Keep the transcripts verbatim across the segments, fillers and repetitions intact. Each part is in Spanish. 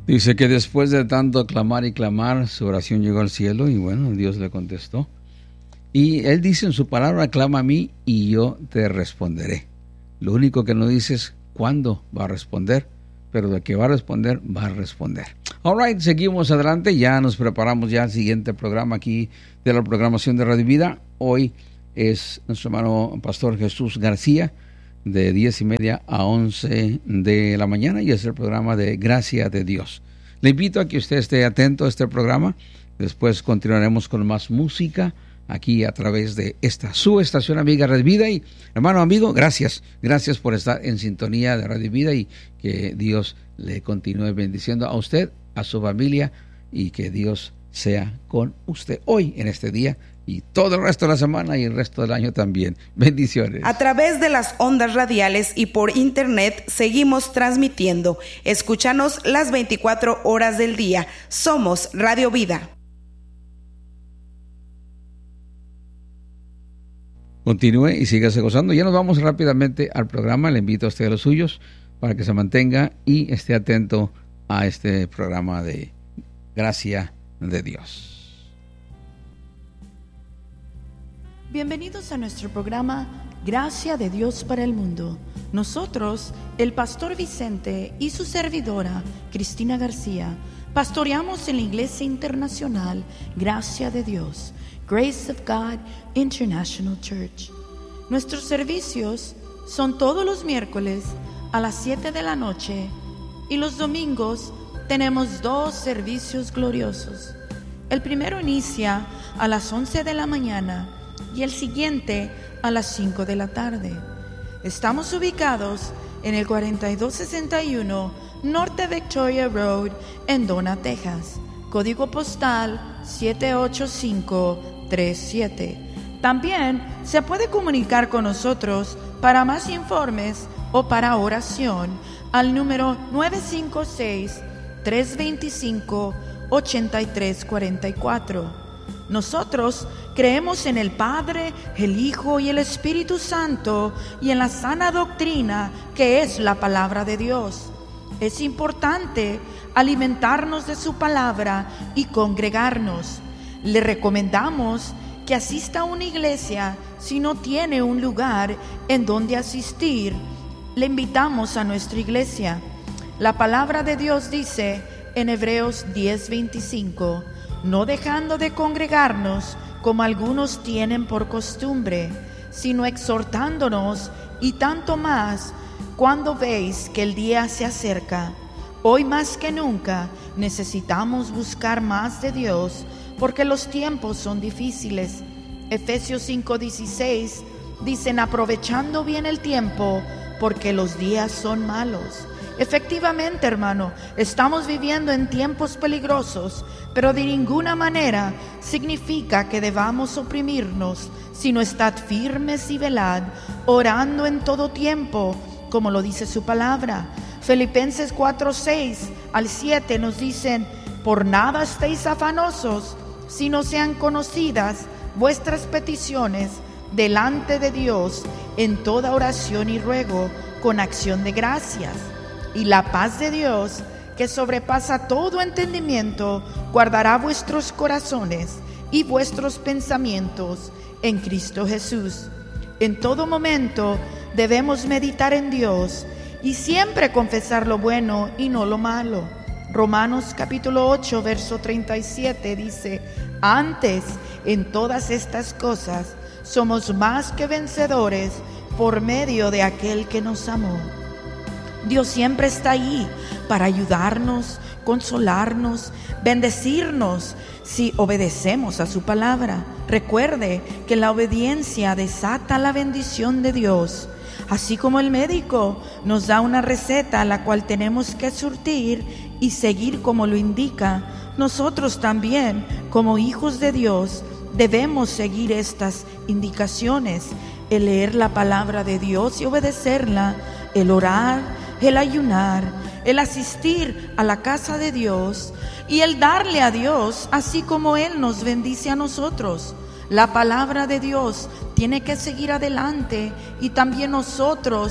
Dice que después de tanto clamar y clamar, su oración llegó al cielo y bueno, Dios le contestó. Y Él dice en su palabra, clama a mí y yo te responderé. Lo único que no dice es cuándo va a responder, pero de que va a responder, va a responder. All right, seguimos adelante, ya nos preparamos ya al siguiente programa aquí de la programación de Radio Vida. Hoy es nuestro hermano Pastor Jesús García, de diez y media a once de la mañana, y es el programa de Gracia de Dios. Le invito a que usted esté atento a este programa. Después continuaremos con más música aquí a través de esta su estación amiga Radio Vida. Y hermano amigo, gracias, gracias por estar en sintonía de Radio Vida, y que Dios le continúe bendiciendo a usted, a su familia, y que Dios sea con usted hoy en este día y todo el resto de la semana y el resto del año también. Bendiciones. A través de las ondas radiales y por internet seguimos transmitiendo. Escúchanos las veinticuatro horas del día. Somos Radio Vida. Continúe y sígase gozando. Ya nos vamos rápidamente al programa. Le invito a usted a los suyos para que se mantenga y esté atento a este programa de Gracia de Dios. Bienvenidos a nuestro programa Gracia de Dios para el Mundo. Nosotros, el pastor Vicente y su servidora Cristina García, pastoreamos en la Iglesia Internacional Gracia de Dios, Grace of God International Church. Nuestros servicios son todos los miércoles a las siete de la noche y los domingos tenemos dos servicios gloriosos. El primero inicia a las once de la mañana y el siguiente a las cinco de la tarde. Estamos ubicados en el cuarenta y dos sesenta y uno Norte Victoria Road en Donna, Texas, código postal siete ocho cinco tres siete. También se puede comunicar con nosotros para más informes o para oración al número nueve cinco seis, tres dos cinco, ocho tres cuatro cuatro. Nosotros creemos en el Padre, el Hijo y el Espíritu Santo, y en la sana doctrina que es la palabra de Dios. Es importante alimentarnos de su palabra y congregarnos. Le recomendamos que asista a una iglesia si no tiene un lugar en donde asistir. Le invitamos a nuestra iglesia. La palabra de Dios dice en Hebreos diez veinticinco, no dejando de congregarnos como algunos tienen por costumbre, sino exhortándonos, y tanto más cuando veis que el día se acerca. Hoy más que nunca necesitamos buscar más de Dios, porque los tiempos son difíciles. Efesios cinco dieciséis dicen, aprovechando bien el tiempo, porque los días son malos. Efectivamente, hermano, estamos viviendo en tiempos peligrosos, pero de ninguna manera significa que debamos oprimirnos, sino estad firmes y velad, orando en todo tiempo, como lo dice su palabra. Filipenses cuatro seis al siete nos dicen, por nada estéis afanosos, sino sean conocidas vuestras peticiones delante de Dios en toda oración y ruego, con acción de gracias. Y la paz de Dios, que sobrepasa todo entendimiento, guardará vuestros corazones y vuestros pensamientos en Cristo Jesús. En todo momento debemos meditar en Dios y siempre confesar lo bueno y no lo malo. Romanos capítulo ocho, verso treinta y siete dice, antes, en todas estas cosas, somos más que vencedores por medio de aquel que nos amó. Dios siempre está ahí para ayudarnos, consolarnos, bendecirnos si obedecemos a su palabra. Recuerde que la obediencia desata la bendición de Dios. Así como el médico nos da una receta a la cual tenemos que surtir y seguir como lo indica, nosotros también, como hijos de Dios, debemos seguir estas indicaciones: el leer la palabra de Dios y obedecerla, el orar, el ayunar, el asistir a la casa de Dios y el darle a Dios así como Él nos bendice a nosotros. La palabra de Dios tiene que seguir adelante y también nosotros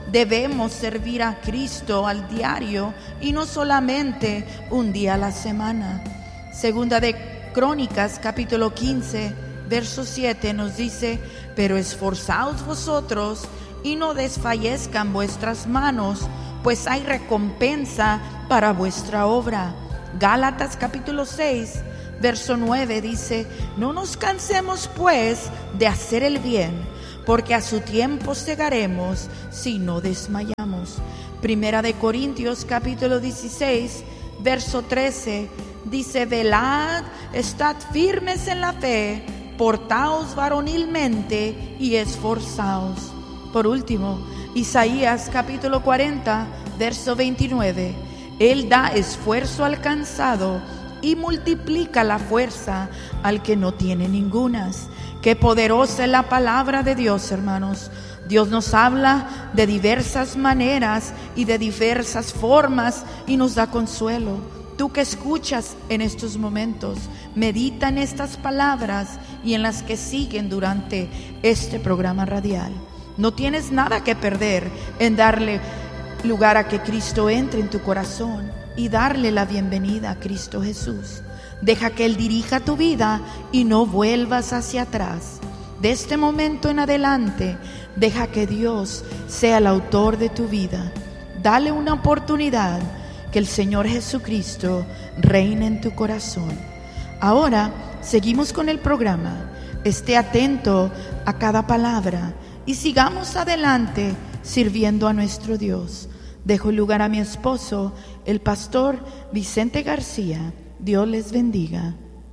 debemos servir a Cristo al diario y no solamente un día a la semana. Segunda de Crónicas, capítulo quince, verso siete nos dice: pero esforzaos vosotros y no desfallezcan vuestras manos, pues hay recompensa para vuestra obra. Gálatas capítulo seis, verso nueve dice: no nos cansemos pues de hacer el bien, porque a su tiempo segaremos si no desmayamos. Primera de Corintios capítulo dieciséis, verso trece dice: velad, estad firmes en la fe, portaos varonilmente y esforzaos. Por último, Isaías capítulo cuarenta, verso veintinueve: Él da esfuerzo al cansado y multiplica la fuerza al que no tiene ningunas. Qué poderosa es la palabra de Dios, hermanos. Dios nos habla de diversas maneras y de diversas formas y nos da consuelo. Tú que escuchas en estos momentos, medita en estas palabras y en las que siguen durante este programa radial. No tienes nada que perder en darle lugar a que Cristo entre en tu corazón y darle la bienvenida a Cristo Jesús. Deja que Él dirija tu vida y no vuelvas hacia atrás. De este momento en adelante, deja que Dios sea el autor de tu vida. Dale una oportunidad, que el Señor Jesucristo reine en tu corazón. Ahora seguimos con el programa. Esté atento a cada palabra y sigamos adelante sirviendo a nuestro Dios. Dejo el lugar a mi esposo, el pastor Vicente García. Dios les bendiga.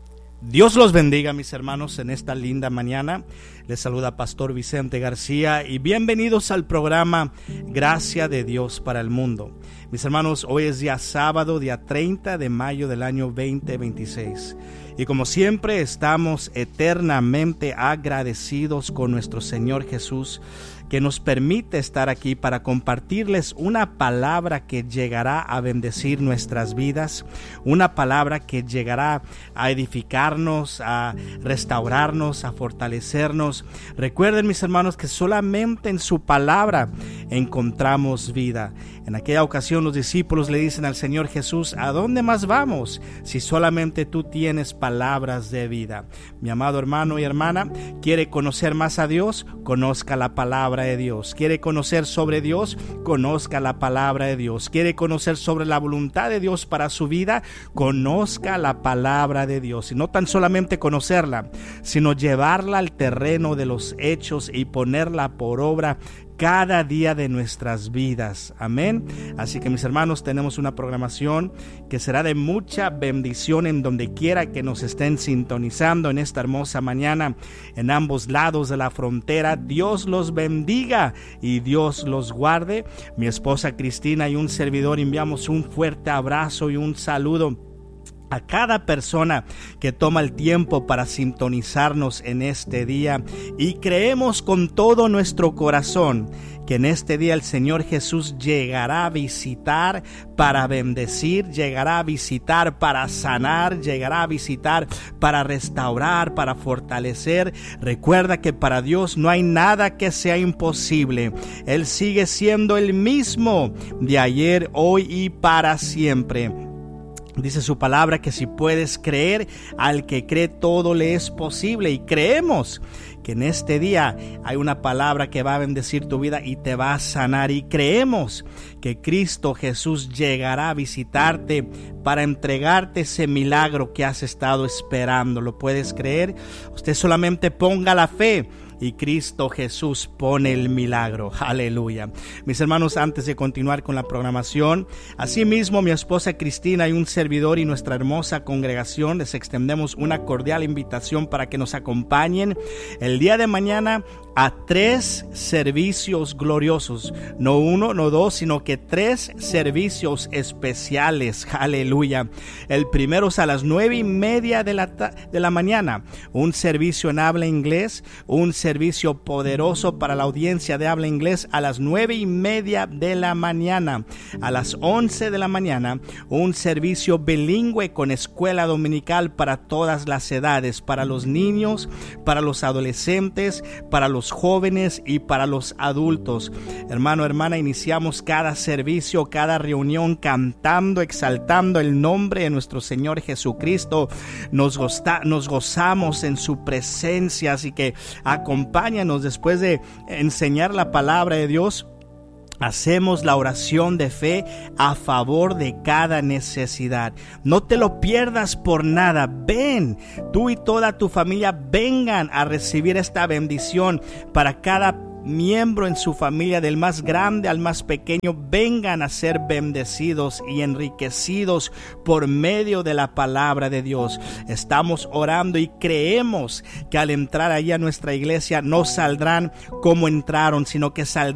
Dios los bendiga, mis hermanos, en esta linda mañana. Les saluda Pastor Vicente García y bienvenidos al programa Gracia de Dios para el Mundo. Mis hermanos, hoy es día sábado, día treinta de mayo del año veinte veintiséis. Y como siempre estamos eternamente agradecidos con nuestro Señor Jesús, que nos permite estar aquí para compartirles una palabra que llegará a bendecir nuestras vidas, una palabra que llegará a edificarnos, a restaurarnos, a fortalecernos. Recuerden, mis hermanos, que solamente en su palabra encontramos vida. En aquella ocasión los discípulos le dicen al Señor Jesús: ¿a dónde más vamos si solamente tú tienes palabras de vida? Mi amado hermano y hermana, ¿quiere conocer más a Dios? Conozca la palabra de Dios. ¿Quiere conocer sobre Dios? Conozca la palabra de Dios. ¿Quiere conocer sobre la voluntad de Dios para su vida? Conozca la palabra de Dios. Y no tan solamente conocerla, sino llevarla al terreno de los hechos y ponerla por obra cada día de nuestras vidas. Amén. Así que, mis hermanos, tenemos una programación que será de mucha bendición en donde quiera que nos estén sintonizando en esta hermosa mañana, en ambos lados de la frontera. Dios los bendiga y Dios los guarde. Mi esposa Cristina y un servidor enviamos un fuerte abrazo y un saludo a cada persona que toma el tiempo para sintonizarnos en este día, y creemos con todo nuestro corazón que en este día el Señor Jesús llegará a visitar para bendecir, llegará a visitar para sanar, llegará a visitar para restaurar, para fortalecer. Recuerda que para Dios no hay nada que sea imposible. Él sigue siendo el mismo de ayer, hoy y para siempre. Dice su palabra que si puedes creer, al que cree todo le es posible, y creemos que en este día hay una palabra que va a bendecir tu vida y te va a sanar, y creemos que Cristo Jesús llegará a visitarte para entregarte ese milagro que has estado esperando. ¿Lo puedes creer? Usted solamente ponga la fe y Cristo Jesús pone el milagro. Aleluya. Mis hermanos, antes de continuar con la programación, asimismo mi esposa Cristina y un servidor y nuestra hermosa congregación les extendemos una cordial invitación para que nos acompañen el día de mañana a tres servicios gloriosos, no uno, no dos, sino que tres servicios especiales. Aleluya. El primero es a las nueve y media de la, de la mañana, un servicio en habla inglés, un servicio servicio poderoso para la audiencia de habla inglés a las nueve y media de la mañana. A las once de la mañana, un servicio bilingüe con escuela dominical para todas las edades, para los niños, para los adolescentes, para los jóvenes y para los adultos. Hermano, hermana, iniciamos cada servicio, cada reunión cantando, exaltando el nombre de nuestro Señor Jesucristo. Nos, goza, nos gozamos en su presencia, así que acompáñanos después de enseñar la palabra de Dios. Hacemos la oración de fe a favor de cada necesidad. No te lo pierdas por nada. Ven, tú y toda tu familia vengan a recibir esta bendición para cada miembro en su familia, del más grande al más pequeño. Vengan a ser bendecidos y enriquecidos por medio de la palabra de Dios. Estamos orando y creemos que al entrar allí a nuestra iglesia no saldrán como entraron, sino que saldrán